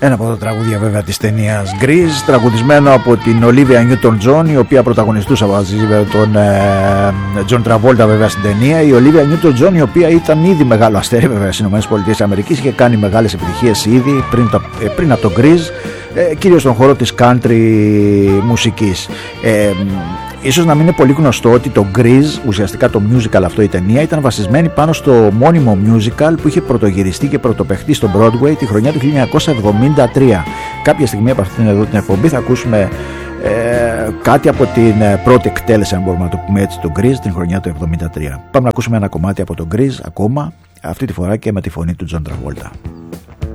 Ένα από τα τραγούδια βέβαια της ταινίας Grease, τραγουδισμένο από την Olivia Newton-John, η οποία πρωταγωνιστούσε μαζί με τον John Travolta βέβαια στην ταινία. Η Olivia Newton-John, η οποία ήταν ήδη μεγάλο αστέρι βέβαια στις ΗΠΑ, είχε κάνει μεγάλες επιτυχίες ήδη πριν από το Grease, κυρίως στον χώρο της country μουσικής. Ίσως να μην είναι πολύ γνωστό ότι το Grease, ουσιαστικά το musical αυτό η ταινία, ήταν βασισμένη πάνω στο μόνιμο musical που είχε πρωτογυριστεί και πρωτοπαιχτεί στο Broadway τη χρονιά του 1973. Κάποια στιγμή από αυτήν εδώ την εκπομπή θα ακούσουμε κάτι από την πρώτη εκτέλεση, αν μπορούμε να το πούμε έτσι, το Grease την χρονιά του 1973. Πάμε να ακούσουμε ένα κομμάτι από το Grease ακόμα, αυτή τη φορά και με τη φωνή του John Travolta.